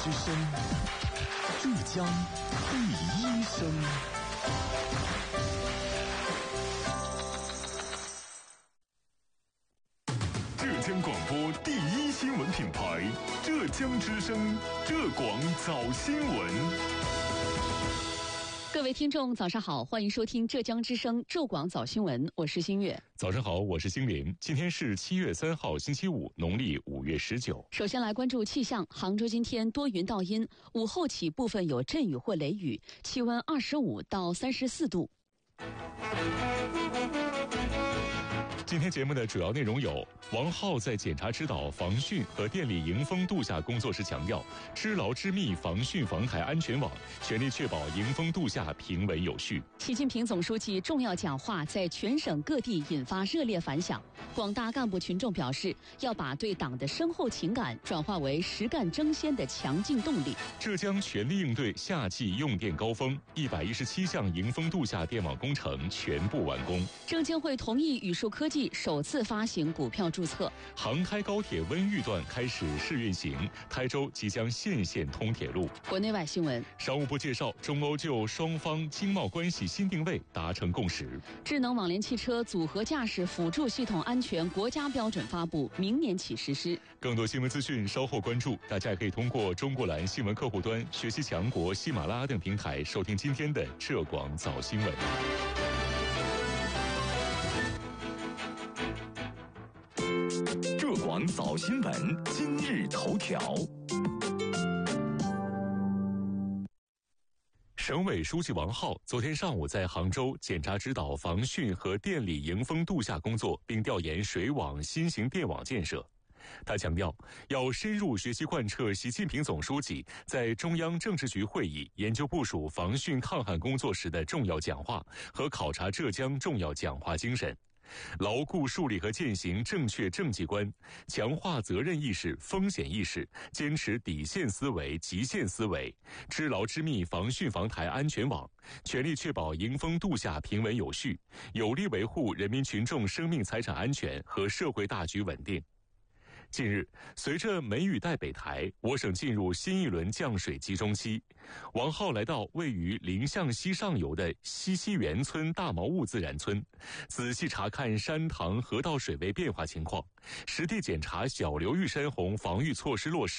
之声，浙江第一声。浙江广播第一新闻品牌，浙江之声，浙广早新闻。 各位听众早上好，欢迎收听浙江之声浙广早新闻，我是新月。 早上好，我是星林。今天是7月3号星期五，农历5月19。 首先来关注气象，杭州今天多云到阴，午后起部分有阵雨或雷雨，气温25到34度。 今天节目的主要内容有：王浩在检查指导防汛和电力迎风度夏工作时强调，知牢知密防汛防台安全网，全力确保迎风度夏平稳有序。 习近平总书记重要讲话在全省各地引发热烈反响，广大干部群众表示，要把对党的深厚情感转化为实干争先的强劲动力。 浙江全力应对夏季用电高峰，117项迎风度夏电网工程全部完工。 证监会同意宇树科技首次发行股票注册。 杭台高铁温榆段开始试运行，台州即将县线通铁路。 国内外新闻， 商务部介绍，中欧就双方经贸关系新定位达成共识。 智能网联汽车组合驾驶辅助系统安全国家标准发布，明年起实施。 更多新闻资讯稍后关注，大家也可以通过中国蓝新闻客户端、学习强国、喜马拉雅等平台收听今天的浙广早新闻。浙广早新闻今日头条。省委书记王浩昨天上午在杭州检查指导防汛和电力迎风度夏工作，并调研水网新型电网建设。他强调，要深入学习贯彻习近平总书记在中央政治局会议研究部署防汛抗旱工作时的重要讲话和考察浙江重要讲话精神，牢固树立和践行正确政绩观，强化责任意识、风险意识，坚持底线思维、极限思维，知牢知密防汛防台安全网，全力确保迎风度夏平稳有序，有力维护人民群众生命财产安全和社会大局稳定。近日，随着梅雨带北台，我省进入新一轮降水集中期。王浩来到位于临象溪上游的西园村大毛兀自然村，仔细查看山塘河道水位变化情况，实地检查小流域山洪防御措施落实。